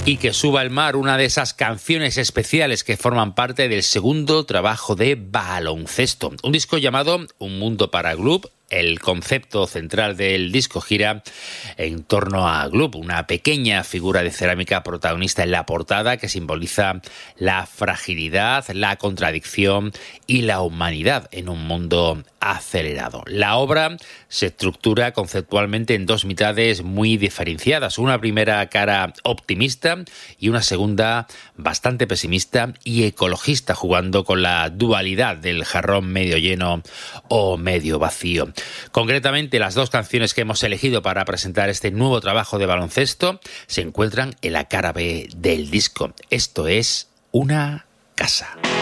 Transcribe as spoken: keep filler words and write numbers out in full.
Y que suba al mar, una de esas canciones especiales que forman parte del segundo trabajo de Baloncesto. Un disco llamado Un Mundo para Gloop. El concepto central del disco gira en torno a Gloop, una pequeña figura de cerámica protagonista en la portada que simboliza la fragilidad, la contradicción y la humanidad en un mundo acelerado. La obra se estructura conceptualmente en dos mitades muy diferenciadas, una primera cara optimista y una segunda bastante pesimista y ecologista, jugando con la dualidad del jarrón medio lleno o medio vacío. Concretamente, las dos canciones que hemos elegido para presentar este nuevo trabajo de Baloncesto se encuentran en la cara B del disco. Esto es Una casa.